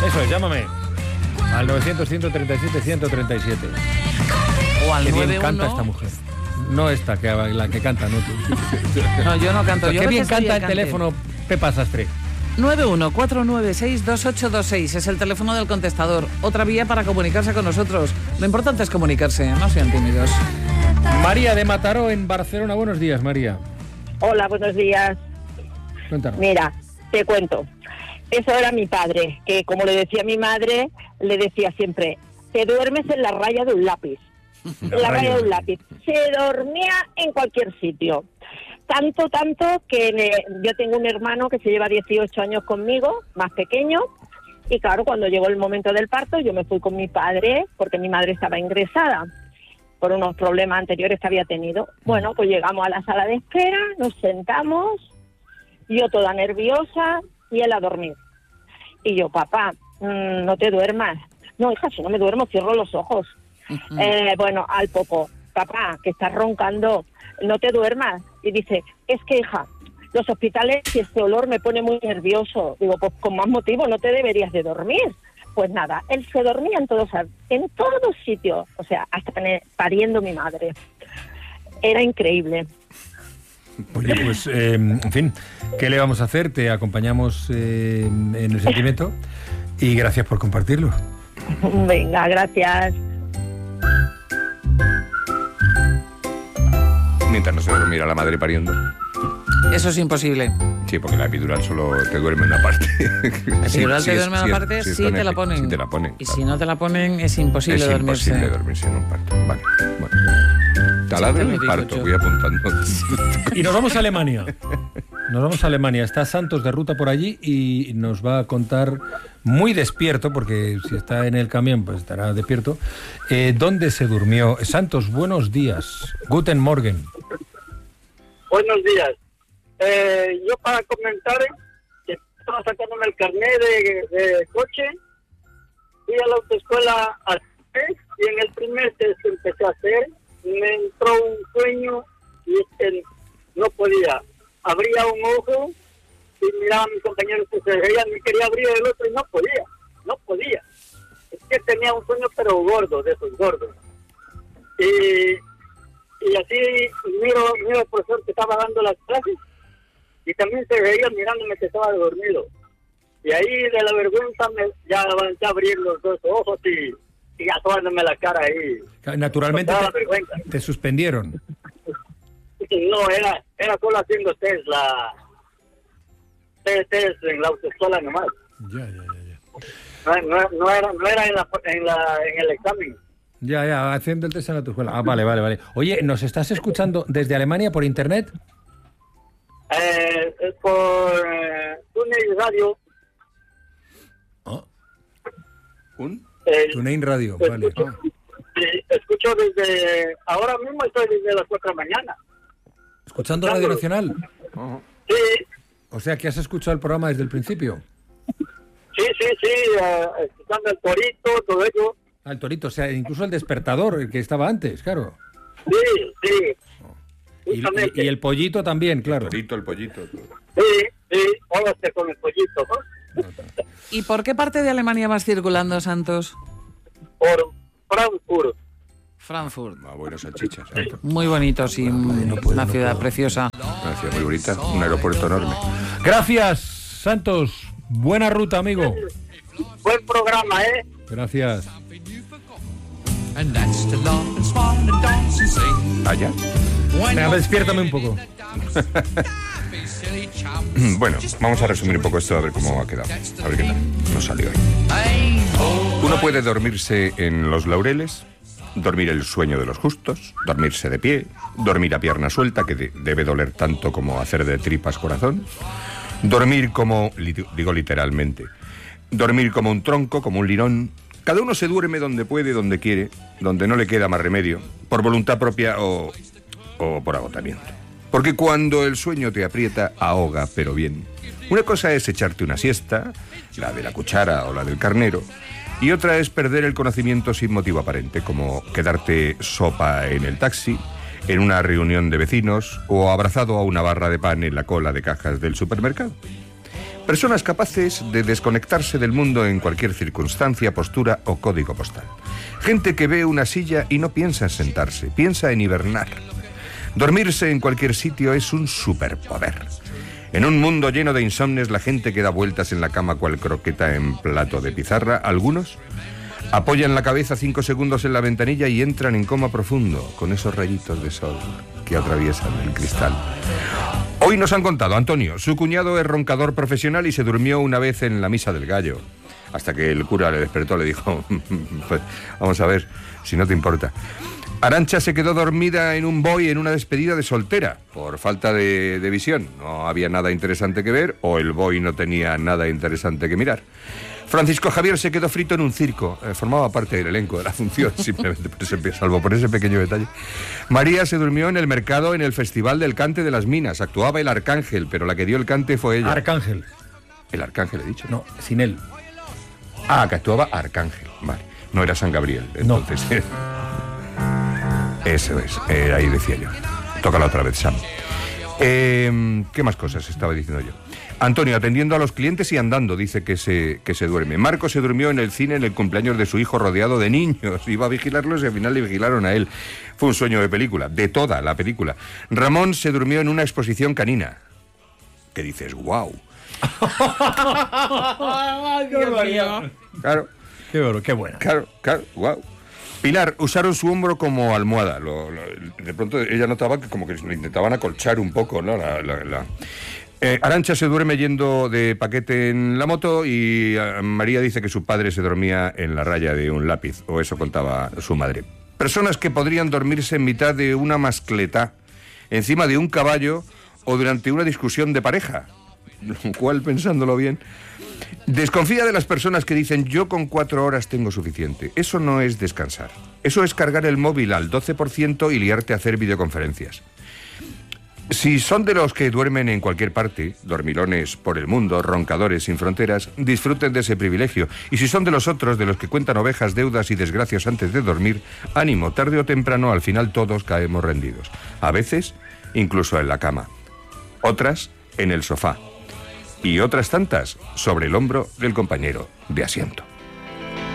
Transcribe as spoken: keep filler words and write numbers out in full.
Eso es, llámame al novecientos, ciento treinta y siete, ciento treinta y siete. O al Qué bien nueve uno. canta esta mujer. No esta, que la que canta, no tú. No, yo no canto. Yo Qué lo bien que soy canta el cante. teléfono Pepa Sastre. nueve uno cuatro nueve seis dos ocho dos seis es el teléfono del contestador. Otra vía para comunicarse con nosotros. Lo importante es comunicarse, no sean tímidos. María de Mataró, en Barcelona. Buenos días, María. Hola, buenos días. Cuéntanos. Mira, te cuento. Eso era mi padre, que como le decía mi madre, le decía siempre, te duermes en la raya de un lápiz. En la raya de un lápiz. Se dormía en cualquier sitio. Tanto, tanto que me, yo tengo un hermano que se lleva dieciocho años conmigo, más pequeño, y claro, cuando llegó el momento del parto, yo me fui con mi padre, porque mi madre estaba ingresada por unos problemas anteriores que había tenido. Bueno, pues llegamos a la sala de espera, nos sentamos, yo toda nerviosa y él a dormir. Y yo, papá, mmm, no te duermas. No, hija, si no me duermo, cierro los ojos. Uh-huh. Eh, bueno, al poco, papá, que estás roncando, no te duermas. Y dice, es que, hija, los hospitales y este olor me pone muy nervioso. Digo, pues con más motivo no te deberías de dormir. Pues nada, él se dormía en todos, en todos sitios, o sea, hasta pariendo mi madre. Era increíble. Oye, pues, eh, en fin, ¿qué le vamos a hacer? Te acompañamos eh, en el sentimiento y gracias por compartirlo. Venga, gracias. Mientras no se dormirá la madre pariendo. Eso es imposible. Sí, porque la epidural solo te duerme en una parte. La epidural sí, te sí, duerme en sí, una parte sí, si sí, te la ponen. Si te la ponen. Y claro. si no te la ponen, es imposible es dormirse. Es imposible dormirse en un parto. Vale, bueno. Taladro en el parto, voy apuntando. Y nos vamos a Alemania. Nos vamos a Alemania. Está Santos de ruta por allí y nos va a contar, muy despierto, porque si está en el camión, pues estará despierto, eh, dónde se durmió. Santos, buenos días. Guten Morgen. Buenos días. Eh, yo para comentar que estaba sacándome el carnet de, de coche, fui a la autoescuela a tres y en el primer test que empecé a hacer me entró un sueño y este, no podía. Abría un ojo y miraba a mis compañeros que se reían y quería abrir el otro y no podía, no podía. Es que tenía un sueño pero gordo, de esos gordos. Y, y así miro, miro al profesor que estaba dando las clases y también se reía mirándome que estaba dormido. Y ahí de la vergüenza me, ya avancé a abrir los dos ojos y, y asomándome la cara ahí. Naturalmente te, te suspendieron. No, era era solo haciendo test, la test, test en la autoescuela nomás. Ya, ya, ya. ya. No, no, no era, no era en, la, en, la, en el examen. Ya, ya, haciendo el test en la autoescuela. Ah, vale, vale, vale. Oye, ¿nos estás escuchando desde Alemania por internet? Eh, es por eh, TuneIn Radio. ¿Oh? ¿Un? Eh, TuneIn Radio, vale. Escucho, oh. sí, escucho desde... Ahora mismo estoy desde las cuatro de la mañana. ¿Escuchando Radio Nacional? Uh-huh. Sí. O sea, que has escuchado el programa desde el principio. Sí, sí, sí, uh, escuchando el torito, todo ello. Ah, el torito, o sea, incluso el despertador, el que estaba antes, claro. Sí, sí. Oh. Y, y, y el pollito también, claro. El torito, el pollito. Todo. Sí, sí, óvate con el pollito, ¿no? No, no. ¿Y por qué parte de Alemania vas circulando, Santos? Por Frankfurt. Frankfurt. Ah, buenas salchichas. ¿eh? Muy bonito, sí, no puedo, una no ciudad puedo. preciosa. Gracias, muy bonita. Un aeropuerto enorme. Gracias, Santos. Buena ruta, amigo. Buen programa, ¿eh? Gracias. Allá. Venga, despiértame un poco. Bueno, vamos a resumir un poco esto a ver cómo ha quedado. A ver qué tal nos salió hoy. Uno puede dormirse en los laureles, dormir el sueño de los justos, dormirse de pie, dormir a pierna suelta, que de- debe doler tanto como hacer de tripas corazón, dormir como, li- digo literalmente, dormir como un tronco, como un lirón. Cada uno se duerme donde puede, donde quiere, donde no le queda más remedio, por voluntad propia o, o por agotamiento. Porque cuando el sueño te aprieta, ahoga, pero bien. Una cosa es echarte una siesta, la de la cuchara o la del carnero, y otra es perder el conocimiento sin motivo aparente, como quedarte sopa en el taxi, en una reunión de vecinos o abrazado a una barra de pan en la cola de cajas del supermercado. Personas capaces de desconectarse del mundo en cualquier circunstancia, postura o código postal. Gente que ve una silla y no piensa en sentarse, piensa en hibernar. Dormirse en cualquier sitio es un superpoder. En un mundo lleno de insomnes, la gente que da vueltas en la cama cual croqueta en plato de pizarra, algunos apoyan la cabeza cinco segundos en la ventanilla y entran en coma profundo, con esos rayitos de sol que atraviesan el cristal. Hoy nos han contado, Antonio, su cuñado es roncador profesional y se durmió una vez en la misa del gallo. Hasta que el cura le despertó, le dijo, pues vamos a ver, si no te importa. Arantxa se quedó dormida en un boy en una despedida de soltera, por falta de, de visión. No había nada interesante que ver, o el boy no tenía nada interesante que mirar. Francisco Javier se quedó frito en un circo, eh, formaba parte del elenco de la función, simplemente por ese, salvo por ese pequeño detalle. María se durmió en el mercado en el Festival del Cante de las Minas, actuaba el Arcángel, pero la que dio el cante fue ella. Arcángel. El Arcángel, he dicho. No, sin él. Ah, que actuaba Arcángel, vale. No era San Gabriel, entonces. No. Eso es, eh, ahí decía yo. Tócala otra vez, Sam. Eh, ¿Qué más cosas estaba diciendo yo? Antonio, atendiendo a los clientes y andando, dice que se, que se duerme. Marco se durmió en el cine en el cumpleaños de su hijo rodeado de niños. Iba a vigilarlos y al final le vigilaron a él. Fue un sueño de película, de toda la película. Ramón se durmió en una exposición canina. ¿Qué dices? ¡Guau! ¡Qué barbaridad! Claro. Qué, bueno, qué bueno. Claro, claro, guau. Pilar, usaron su hombro como almohada. Lo, lo, de pronto ella notaba que como que lo intentaban acolchar un poco, ¿no? La, la, la... Eh, Arantxa se duerme yendo de paquete en la moto y uh, María dice que su padre se dormía en la raya de un lápiz, o eso contaba su madre. Personas que podrían dormirse en mitad de una mascleta, encima de un caballo o durante una discusión de pareja, lo cual, pensándolo bien, desconfía de las personas que dicen yo con cuatro horas tengo suficiente. Eso no es descansar. Eso es cargar el móvil al doce por ciento y liarte a hacer videoconferencias. Si son de los que duermen en cualquier parte, dormilones por el mundo, roncadores sin fronteras, disfruten de ese privilegio. Y si son de los otros, de los que cuentan ovejas, deudas y desgracias antes de dormir, ánimo, tarde o temprano, al final todos caemos rendidos. A veces, incluso en la cama. Otras, en el sofá. Y otras tantas, sobre el hombro del compañero de asiento.